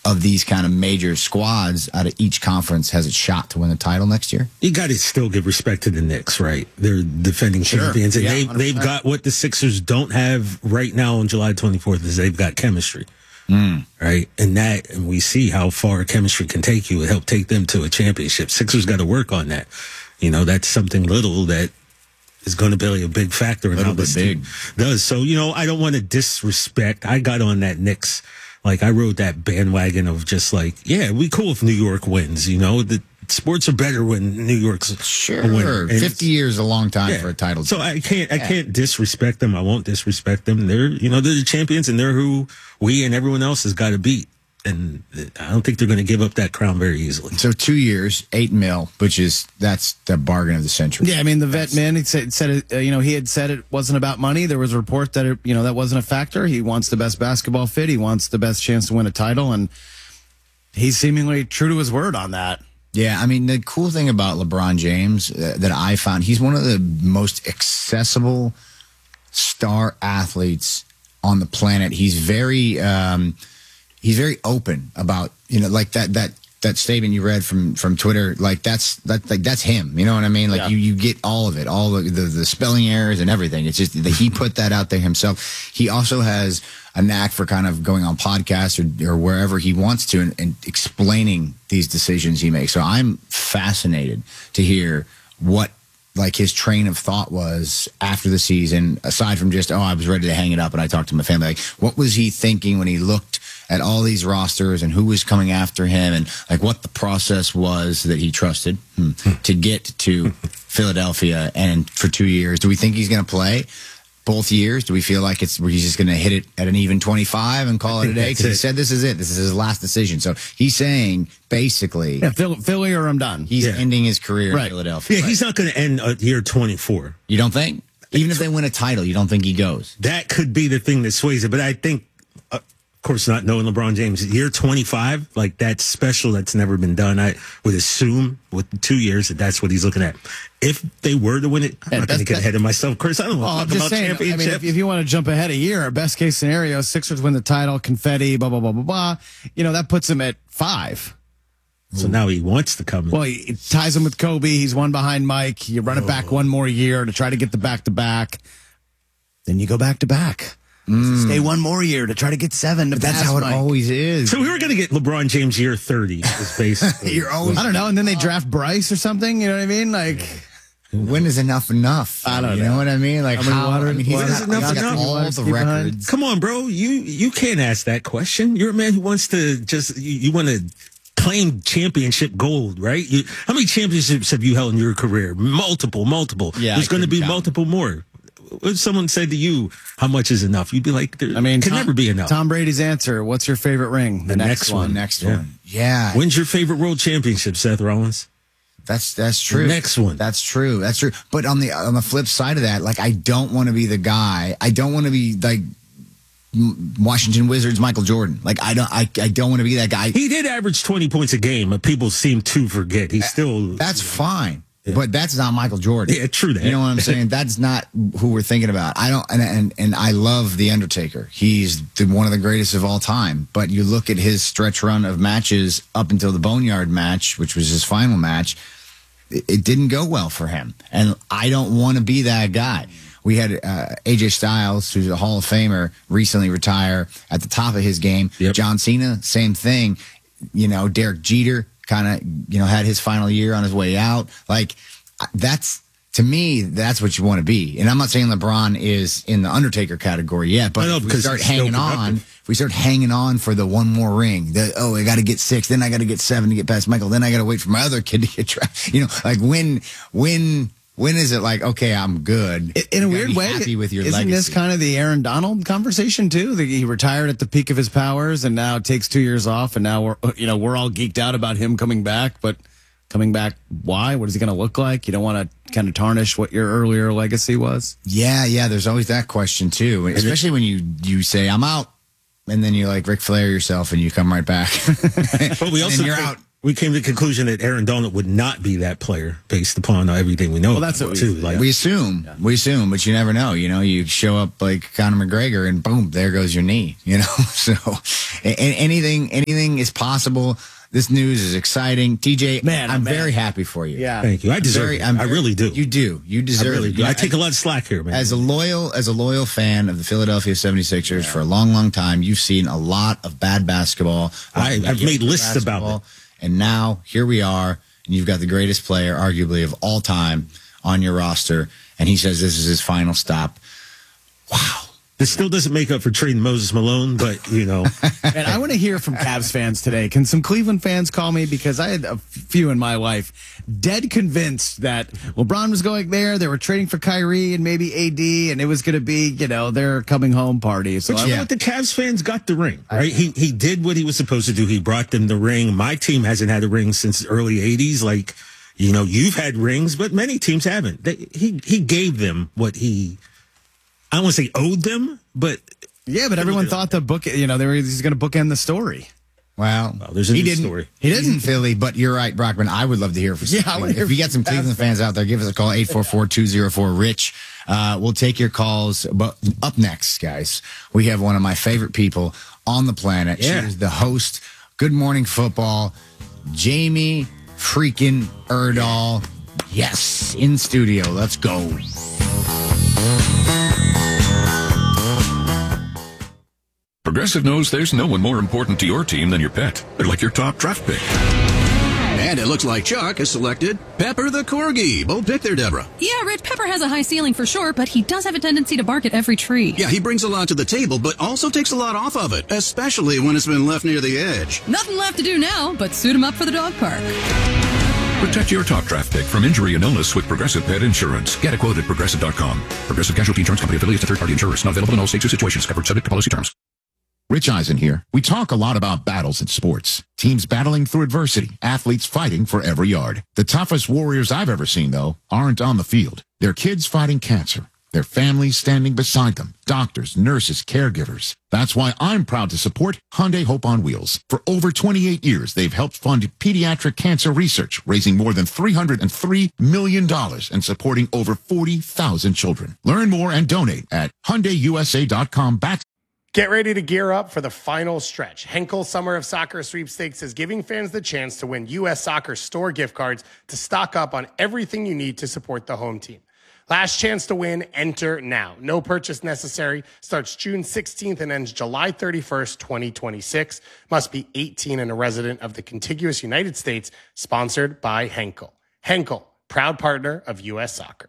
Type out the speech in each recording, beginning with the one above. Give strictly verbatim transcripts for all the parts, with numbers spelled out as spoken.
of these kind of major squads out of each conference has a shot to win the title next year? You got to still give respect to the Knicks, right? They're defending sure. champions, and yeah, they, they've got what the Sixers don't have right now on July twenty-fourth is they've got chemistry, mm. right? And that, and we see how far chemistry can take you and help take them to a championship. Sixers got to work on that. You know, that's something little that is going to be a big factor in how this team does. So, you know, I don't want to disrespect. I got on that Knicks. Like, I rode that bandwagon of just like, yeah, we cool if New York wins. You know, the sports are better when New York's sure. a winner. And fifty years is a long time yeah. for a title. So I can't, I can't disrespect them. I won't disrespect them. They're, you know, they're the champions, and they're who we and everyone else has got to beat. And I don't think they're going to give up that crown very easily. So two years, eight mil, which is that's the bargain of the century. Yeah, I mean the vet that's, man. He said, said it. Uh, you know, he had said it wasn't about money. There was a report that it, you know that wasn't a factor. He wants the best basketball fit. He wants the best chance to win a title, and he's seemingly true to his word on that. Yeah, I mean the cool thing about LeBron James uh, that I found, he's one of the most accessible star athletes on the planet. He's very. Um, He's very open about, you know, like that that that statement you read from from Twitter. Like that's that like that's him. You know what I mean? Like yeah. you you get all of it, all the, the the spelling errors and everything. It's just that he put that out there himself. He also has a knack for kind of going on podcasts or, or wherever he wants to and, and explaining these decisions he makes. So I'm fascinated to hear what like his train of thought was after the season, aside from just, oh, I was ready to hang it up and I talked to my family. Like, what was he thinking when he looked at all these rosters and who was coming after him and like what the process was that he trusted hmm, to get to Philadelphia and for two years? Do we think he's going to play both years? Do we feel like it's he's just going to hit it at an even twenty-five and call it a day? Because he said this is it. This is his last decision. So he's saying basically, yeah, Philly or I'm done. He's yeah. ending his career right. in Philadelphia. Yeah, right. he's not going to end at year twenty-four. You don't think? Even if they win a title, you don't think he goes? That could be the thing that sways it. But I think, uh, of course, not knowing LeBron James, year twenty-five, like that's special. That's never been done. I would assume with two years that that's what he's looking at. If they were to win it, I'm yeah, not going to get ahead of myself. Chris, I don't well, want to talk about saying, championship. I mean, if, if you want to jump ahead a year, best case scenario, Sixers win the title, confetti, blah, blah, blah, blah, blah. You know, that puts him at five. So now he wants to come in. Well, it ties him with Kobe. He's one behind Mike. You run it back one more year to try to get the back-to-back. Then you go back-to-back. Mm. Stay one more year to try to get seven. To That's how it Mike. always is. So we were going to get LeBron James year thirty. Is basically. You're always. I don't know. And then they draft Bryce or something. You know what I mean? Like, when is enough enough? I don't you know. know what I mean? Like how? how Water, I mean, he's when got, is enough he's got enough? all the records. Behind. Come on, bro. You you can't ask that question. You're a man who wants to just you, you want to claim championship gold, right? You, how many championships have you held in your career? Multiple, multiple. Yeah, there's going to be count. multiple more. If someone said to you, how much is enough? You'd be like, there I mean, can Tom, never be enough. Tom Brady's answer, what's your favorite ring? The, the next, next one. one. Next yeah. one. Yeah. When's your favorite world championship, Seth Rollins? That's that's true. The next one. That's true. That's true. But on the on the flip side of that, like I don't want to be the guy. I don't want to be like Washington Wizards Michael Jordan. Like I don't I I don't want to be that guy. He did average twenty points a game, but people seem to forget. He's still That's fine. Yeah. But that's not Michael Jordan. Yeah, true that. You know what I'm saying? That's not who we're thinking about. I don't, and and, and I love The Undertaker. He's the, one of the greatest of all time. But you look at his stretch run of matches up until the Boneyard match, which was his final match, it, it didn't go well for him. And I don't want to be that guy. We had uh, A J Styles, who's a Hall of Famer, recently retire at the top of his game. Yep. John Cena, same thing. You know, Derek Jeter kind of, you know, had his final year on his way out. Like, that's, to me, that's what you want to be. And I'm not saying LeBron is in the Undertaker category yet, but know, if we start hanging on, if we start hanging on for the one more ring, the, oh, I got to get six, then I got to get seven to get past Michael, then I got to wait for my other kid to get trapped. You know, like when, when, when is it like, okay, I'm good? In a weird way, happy with your isn't legacy. This kind of the Aaron Donald conversation too? That he retired at the peak of his powers and now takes two years off, and now we're you know we're all geeked out about him coming back, but coming back, why? What is he going to look like? You don't want to kind of tarnish what your earlier legacy was. Yeah, yeah. There's always that question too, especially when you you say I'm out, and then you like Ric Flair yourself, and you come right back. But we also and you're think- out. we came to the conclusion that Aaron Donald would not be that player based upon everything we know. Well, that's what we, too. Like, we assume, yeah. we assume, but you never know. You know, you show up like Conor McGregor, and boom, there goes your knee. You know, so a- anything, anything is possible. This news is exciting, T J. Man, I'm man. very happy for you. Yeah, thank you. I deserve very, it. I'm I very, really do. You do. You deserve I really it. do. You know, I take a lot of slack here, man. As a loyal, as a loyal fan of the Philadelphia seventy-sixers yeah. for a long, long time, you've seen a lot of bad basketball. I, I've made lists basketball, about it. And now here we are, and you've got the greatest player, arguably, of all time on your roster, and he says this is his final stop. Wow. This still doesn't make up for trading Moses Malone, but, you know. And I want to hear from Cavs fans today. Can some Cleveland fans call me? Because I had a few in my life dead convinced that LeBron was going there. They were trading for Kyrie and maybe A D, and it was going to be, you know, their coming home party. So but you yeah. know what? The Cavs fans got the ring, right? He he did what he was supposed to do. He brought them the ring. My team hasn't had a ring since the early eighties. Like, you know, you've had rings, but many teams haven't. They, he, he gave them what he... I don't want to say owed them, but yeah, but everyone thought the book, you know, they were he's going to bookend the story. Well, well there's a he new didn't, story. He didn't Philly, but you're right, Brockman. I would love to hear from. Yeah, I want to hear if you got some Cleveland fans out there, give us a call eight four four, two oh four, rich. Uh, we'll take your calls. But up next, guys, we have one of my favorite people on the planet. Yeah. She's the host. Good Morning Football, Jamie freaking Erdahl. Yes, in studio. Let's go. Progressive knows there's no one more important to your team than your pet. They're like your top draft pick. And it looks like Chuck has selected Pepper the Corgi. Bold pick there, Deborah. Yeah, Rich, Pepper has a high ceiling for sure, but he does have a tendency to bark at every tree. Yeah, he brings a lot to the table, but also takes a lot off of it, especially when it's been left near the edge. Nothing left to do now but suit him up for the dog park. Protect your top draft pick from injury and illness with Progressive Pet Insurance. Get a quote at progressive dot com. Progressive Casualty Insurance Company affiliates to third-party insurers. Not available in all states or situations. Covered subject to policy terms. Rich Eisen here. We talk a lot about battles in sports. Teams battling through adversity. Athletes fighting for every yard. The toughest warriors I've ever seen, though, aren't on the field. They're kids fighting cancer. Their families standing beside them. Doctors, nurses, caregivers. That's why I'm proud to support Hyundai Hope on Wheels. For over twenty-eight years, they've helped fund pediatric cancer research, raising more than three hundred three million dollars and supporting over forty thousand children. Learn more and donate at Hyundai U S A dot com back. Get ready to gear up for the final stretch. Henkel Summer of Soccer Sweepstakes is giving fans the chance to win U S Soccer store gift cards to stock up on everything you need to support the home team. Last chance to win, enter now. No purchase necessary. Starts June sixteenth and ends July thirty-first, twenty twenty-six. Must be eighteen and a resident of the contiguous United States. Sponsored by Henkel. Henkel, proud partner of U S Soccer.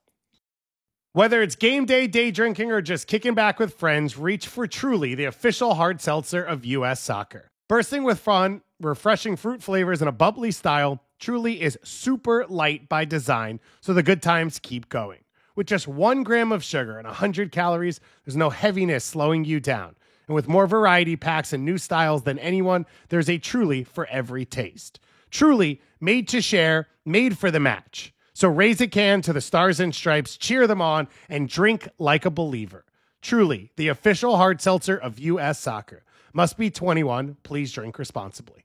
Whether it's game day, day drinking, or just kicking back with friends, reach for Truly, the official hard seltzer of U S Soccer. Bursting with fun, refreshing fruit flavors, and a bubbly style, Truly is super light by design, so the good times keep going. With just one gram of sugar and one hundred calories, there's no heaviness slowing you down. And with more variety packs and new styles than anyone, there's a Truly for every taste. Truly, made to share, made for the match. So raise a can to the Stars and Stripes, cheer them on, and drink like a believer. Truly, the official hard seltzer of U S Soccer. Must be twenty-one. Please drink responsibly.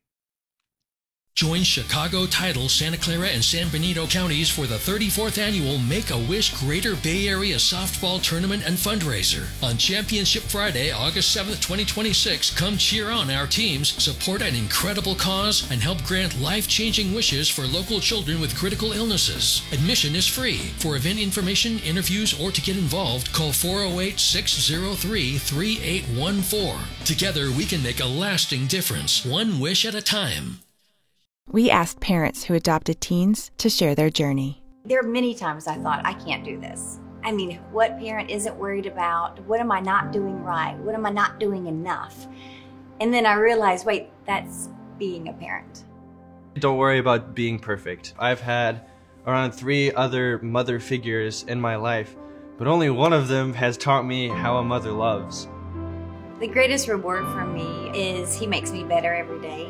Join Chicago Title, Santa Clara, and San Benito counties for the thirty-fourth annual Make-A-Wish Greater Bay Area Softball Tournament and Fundraiser. On Championship Friday, August seventh, twenty twenty-six, come cheer on our teams, support an incredible cause, and help grant life-changing wishes for local children with critical illnesses. Admission is free. For event information, interviews, or to get involved, call four oh eight, six oh three, three eight one four. Together, we can make a lasting difference, one wish at a time. We asked parents who adopted teens to share their journey. There are many times I thought, I can't do this. I mean, what parent isn't worried about? What am I not doing right? What am I not doing enough? And then I realized, wait, that's being a parent. Don't worry about being perfect. I've had around three other mother figures in my life, but only one of them has taught me how a mother loves. The greatest reward for me is he makes me better every day.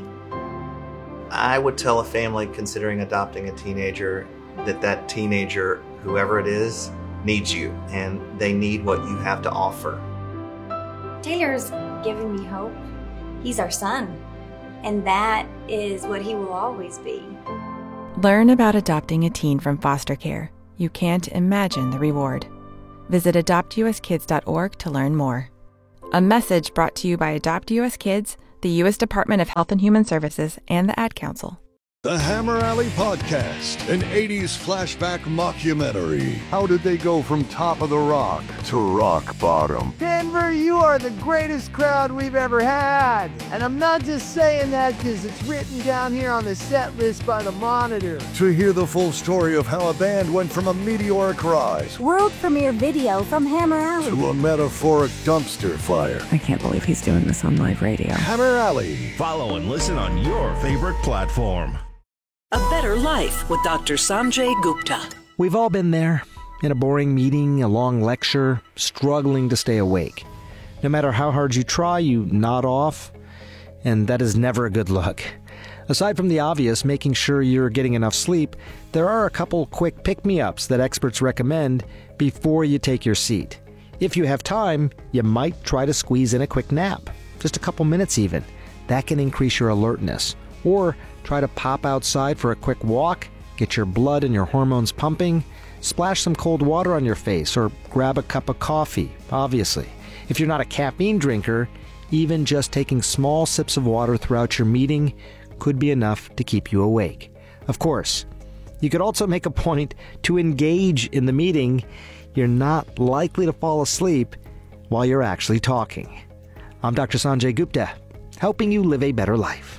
I would tell a family considering adopting a teenager that that teenager, whoever it is, needs you, and they need what you have to offer. Taylor's giving me hope. He's our son. And that is what he will always be. Learn about adopting a teen from foster care. You can't imagine the reward. Visit adopt u s kids dot org to learn more. A message brought to you by Adopt U S Kids, the U S Department of Health and Human Services, and the Ad Council. The Hammer Alley Podcast, an eighties flashback mockumentary. How did they go from top of the rock to rock bottom? Denver, you are the greatest crowd we've ever had. And I'm not just saying that because it's written down here on the set list by the Monitor. To hear the full story of how a band went from a meteoric rise, world premiere video from Hammer Alley, to a metaphoric dumpster fire. I can't believe he's doing this on live radio. Hammer Alley. Follow and listen on your favorite platform. A Better Life with Doctor Sanjay Gupta. We've all been there, in a boring meeting, a long lecture, struggling to stay awake. No matter how hard you try, you nod off, and that is never a good look. Aside from the obvious, making sure you're getting enough sleep, there are a couple quick pick-me-ups that experts recommend before you take your seat. If you have time, you might try to squeeze in a quick nap, just a couple minutes even. That can increase your alertness. Or try to pop outside for a quick walk, get your blood and your hormones pumping, splash some cold water on your face, or grab a cup of coffee, obviously. If you're not a caffeine drinker, even just taking small sips of water throughout your meeting could be enough to keep you awake. Of course, you could also make a point to engage in the meeting. You're not likely to fall asleep while you're actually talking. I'm Doctor Sanjay Gupta, helping you live a better life.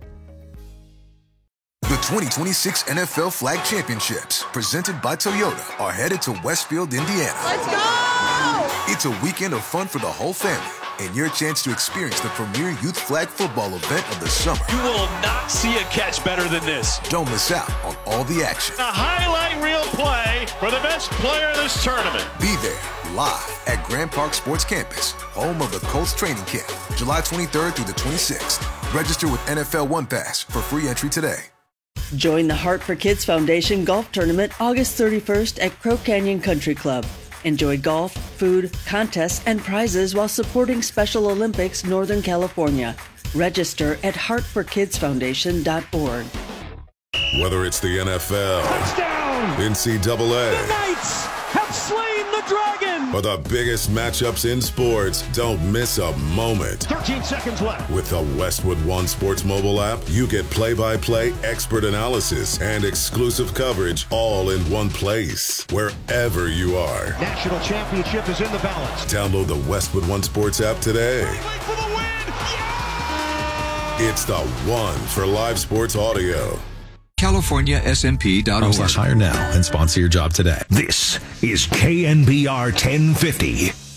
The twenty twenty-six N F L Flag Championships, presented by Toyota, are headed to Westfield, Indiana. Let's go! It's a weekend of fun for the whole family, and your chance to experience the premier youth flag football event of the summer. You will not see a catch better than this. Don't miss out on all the action. A highlight reel play for the best player of this tournament. Be there, live at Grand Park Sports Campus, home of the Colts training camp, July twenty-third through the twenty-sixth. Register with N F L One Pass for free entry today. Join the Heart for Kids Foundation Golf Tournament August thirty-first at Crow Canyon Country Club. Enjoy golf, food, contests, and prizes while supporting Special Olympics Northern California. Register at heart for kids foundation dot org. Whether it's the N F L, touchdown, N C double A, the Knights have slain the dragon, or the biggest matchups in sports, don't miss a moment. thirteen seconds left. With the Westwood One Sports mobile app, you get play-by-play, expert analysis, and exclusive coverage all in one place, wherever you are. National championship is in the balance. Download the Westwood One Sports app today. Wait for the win! Yeah! It's the one for live sports audio. California S N P dot org slash hire now and sponsor your job today. This is K N B R ten fifty.